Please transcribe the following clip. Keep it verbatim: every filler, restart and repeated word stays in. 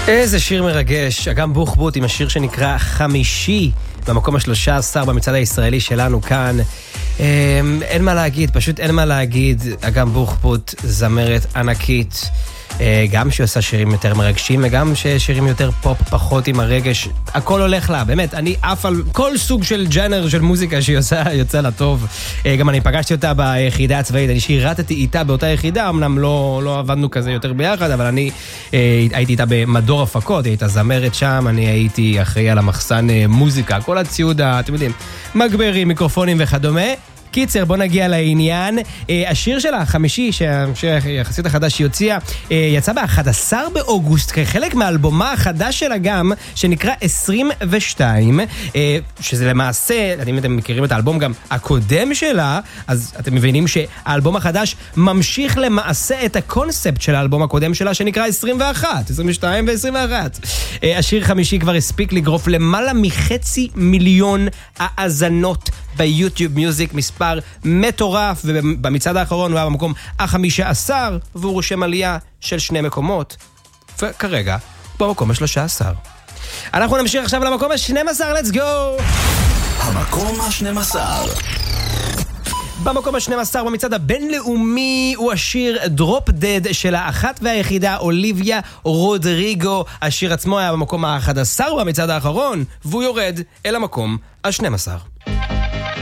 איזה שיר מרגש, אגם בוחבוט עם השיר שנקרא חמישי, במקום השלושה עשר במצעד הישראלי שלנו כאן. אין מה להגיד, פשוט אין מה להגיד, אגם בוחבוט זמרת ענקית, גם שהיא עושה שירים יותר מרגשים וגם שירים יותר פופ, פחות עם הרגש, הכל הולך לה, באמת, אני אף על כל סוג של ג'אנר של מוזיקה שהיא עושה, יוצא לה טוב. גם אני פגשתי אותה ביחידה הצבאית, אני שירתתי איתה באותה יחידה, אמנם לא, לא עבדנו כזה יותר ביחד, אבל אני הייתי איתה במדור הפקות, היא הייתה זמרת שם, אני הייתי אחראי על המחסן מוזיקה, כל הציוד, אתם יודעים, מגברים, מיקרופונים וכדומה. קיצר, בוא נגיע לעניין. השיר שלה, חמישי, שהיחסית החדש שהיא הוציאה, יצא ב-אחד עשר באוגוסט, כחלק מהאלבומה החדש שלה גם, שנקרא עשרים ושתיים, שזה למעשה, אם אתם מכירים את האלבום גם הקודם שלה, אז אתם מבינים שהאלבום החדש ממשיך למעשה את הקונספט של האלבום הקודם שלה, שנקרא עשרים ואחת, עשרים ושתיים ו-עשרים ואחת. השיר חמישי כבר הספיק לגרוף למעלה מחצי מיליון האזנות ביוטיוב מיוזיק, מספר מטורף, ובמצעד האחרון הוא היה במקום החמישה עשר, והוא רושם עלייה של שני מקומות, וכרגע במקום השלושה עשר. אנחנו נמשיך עכשיו למקום ה-שנים עשר, let's go! המקום ה-שנים עשר. במקום ה-שנים עשר במצעד הבינלאומי הוא השיר Drop Dead של האחת והיחידה אוליביה רודריגו. השיר עצמו היה במקום ה-אחד עשר במצעד האחרון, והוא יורד אל המקום ה-שנים עשר.